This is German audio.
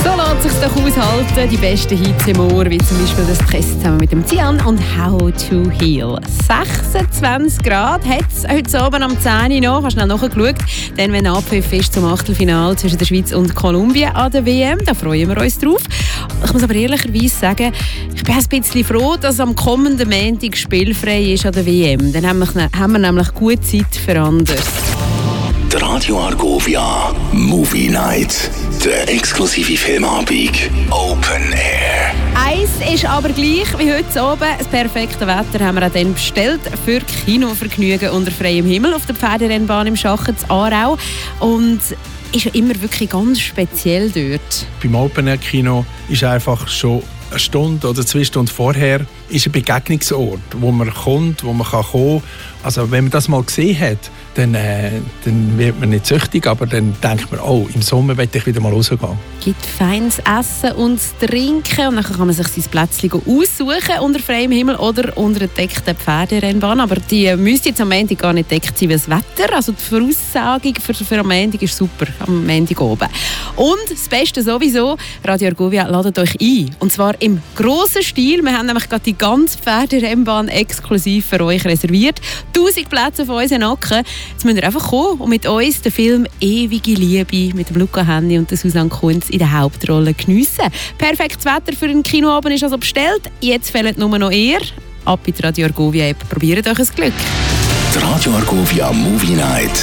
So lässt sich doch aushalten. Die besten Hits im Ohr, wie zum Beispiel das Stress zusammen mit dem Cian und How to Heal. 26 Grad hat es heute Abend am 10 Uhr noch. Hast du schnell nachgeschaut? Dann, wenn Abpfiff ist zum Achtelfinale zwischen der Schweiz und Kolumbien an der WM, da freuen wir uns drauf. Ich muss aber ehrlicherweise sagen, ich bin ein bisschen froh, dass am kommenden Montag spielfrei ist an der WM. Dann haben wir nämlich gut Zeit für anderes. Die Radio Argovia Movie Night. Der exklusive Filmabend. Open Air. Eins ist aber gleich wie heute Abend. Das perfekte Wetter haben wir auch dann bestellt für Kinovergnügen unter freiem Himmel auf der Pferderennbahn im Schachen zu Aarau. Und ist ja immer wirklich ganz speziell dort. Beim Open Air Kino ist einfach schon eine Stunde oder 2 Stunden vorher ist ein Begegnungsort, wo man kommt, wo man kommen kann. Also wenn man das mal gesehen hat, dann wird man nicht süchtig, aber dann denkt man, oh, im Sommer möchte ich wieder mal rausgehen. Es gibt feines Essen und Trinken und dann kann man sich sein Plätzchen aussuchen unter freiem Himmel oder unter einer gedeckten Pferderennbahn. Aber die müsste jetzt am Montag gar nicht gedeckt sein wie das Wetter. Also die Voraussagung für am Montag ist super, am Montag oben. Und das Beste sowieso, Radio Argovia ladet euch ein. Und zwar im grossen Stil. Wir haben nämlich gerade die ganze Pferderennbahn exklusiv für euch reserviert. 1000 Plätze auf unseren Nacken. Jetzt müsst ihr einfach kommen und mit uns den Film «Ewige Liebe» mit dem Luca Henny und der Susanne Kunz in der Hauptrolle geniessen. Perfektes Wetter für einen Kinoabend ist also bestellt. Jetzt fehlt nur noch ihr. Ab in die Radio Argovia App. Probiert euch ein Glück. Die Radio Argovia Movie Night.